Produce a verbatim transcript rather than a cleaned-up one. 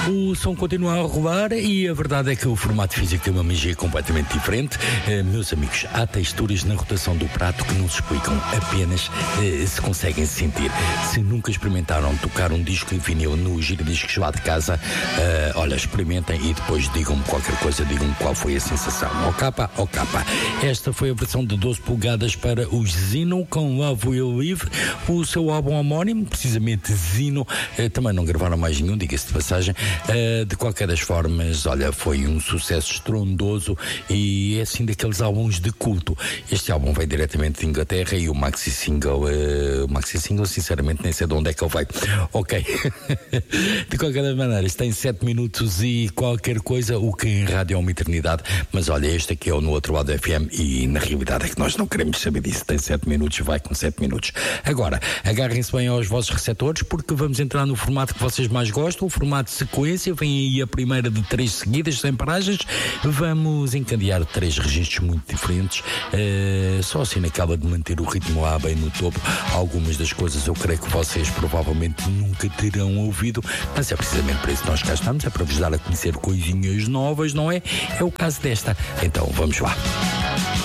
O som continua a rolar e a verdade é que o formato físico tem uma magia completamente diferente. Uh, meus amigos, há texturas na rotação do prato que não se explicam, apenas uh, se conseguem sentir. Se nunca experimentaram tocar um disco em vinil no giradiscos lá de casa, uh, olha, experimentem e depois digam-me qualquer coisa, digam-me qual foi a sensação. Ó capa, ó capa. Esta foi a versão de doze polegadas para os Zino com Love Will Live, o seu álbum homónimo, precisamente Zino. Uh, também não gravaram mais nenhum, diga-se de passagem. Uh, de qualquer das formas, olha, foi um sucesso estrondoso e é assim daqueles álbuns de culto. Este álbum veio diretamente de Inglaterra e o maxi single, uh, o maxi single, sinceramente, nem sei de onde é que ele veio. Ok. De qualquer das maneiras, tem sete minutos e qualquer coisa, o que em rádio é uma eternidade. Mas olha, este aqui é o No Outro Lado F M e na realidade é que nós não queremos saber disso. Tem sete minutos, vai com sete minutos. Agora, agarrem-se bem aos vossos receptores porque vamos entrar no formato que vocês mais gostam, o formato de sequência. Vem aí a primeira de três seguidas, sem paragens. Vamos encadear três registros muito diferentes, uh, só assim naquela de manter o ritmo lá bem no topo. Algumas das coisas eu creio que vocês provavelmente nunca terão ouvido, mas é precisamente para isso que nós cá estamos, é para vos dar a conhecer coisinhas novas, não é? É o caso desta. Então vamos lá.